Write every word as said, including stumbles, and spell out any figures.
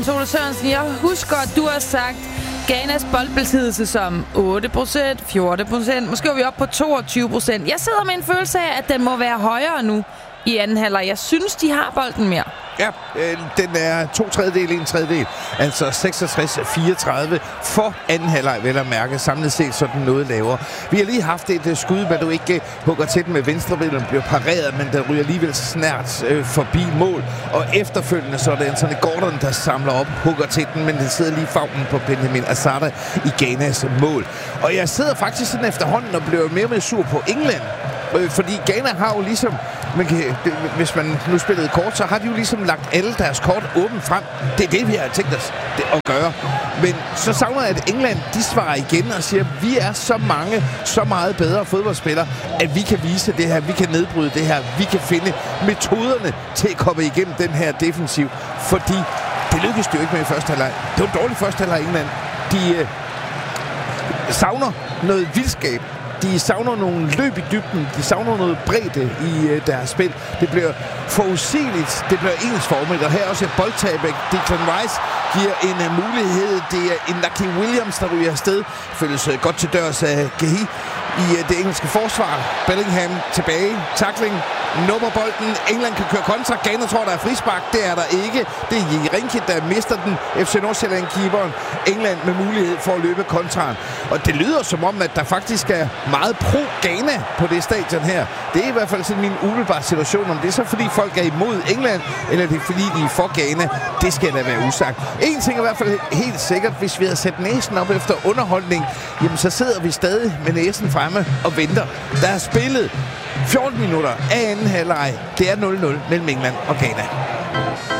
Tole Sørensen, jeg husker, at du har sagt, Ghanas boldbesiddelse som otte procent, fjorten procent, måske er vi oppe på toogtyve procent. Jeg sidder med en følelse af, at den må være højere nu i anden halvleg. Jeg synes, de har bolden mere. Ja, øh, den er to tredjedel, en tredjedel. Altså seksogtres fireogtredive for anden halvleg, vel at mærke. Samlet set sådan noget lavere. Vi har lige haft et uh, skud, hvor du ikke uh, hugger til den med venstrebenet, bliver pareret, men der ryger alligevel snært uh, forbi mål. Og efterfølgende så er det Anthony Gordon, der samler op, hugger til den, men det sidder lige i favnen på Benjamin Asada i Ghanas mål. Og jeg sidder faktisk sådan efterhånden og bliver mere og mere sur på England. Øh, fordi Ghana har jo ligesom, man kan, det, hvis man nu spillede kort, så har de jo ligesom lagt alle deres kort åbent frem. Det er det, vi har tænkt os det, at gøre. Men så savner jeg, at England, de svarer igen og siger, at vi er så mange, så meget bedre fodboldspillere, at vi kan vise det her, vi kan nedbryde det her, vi kan finde metoderne til at komme igennem den her defensiv. Fordi det lykkedes jo ikke med i første halvleg. Det var en dårlig første halvleg, England. De øh, savner noget vildskab. De savner nogle løb i dybden. De savner noget bredde i øh, deres spil. Det bliver forudsigeligt. Det bliver ensformigt. Og her også et boldtab. Declan Rice giver en uh, mulighed. Det er en Lucky Williams, der ryger afsted. Følges uh, godt til dørs af Gehi i uh, det engelske forsvar. Bellingham tilbage. Tackling. Nummer bolden. England kan køre kontra. Ghana tror, der er frispark. Det er der ikke. Det er Jerinki, der mister den. F C Nordsjælland-keeperen. England med mulighed for at løbe kontraen. Og det lyder som om, at der faktisk er meget pro-Ghana på det stadion her. Det er i hvert fald sådan min umiddelbare situation. Om det er så fordi folk er imod England, eller det er fordi de er for Ghana, det skal da være usagt. En ting er i hvert fald helt sikkert, hvis vi havde sat næsen op efter underholdning, jamen så sidder vi stadig med næsen fremme og venter. Der er spillet fjorten minutter af anden halvleg. Det er nul nul mellem England og Ghana.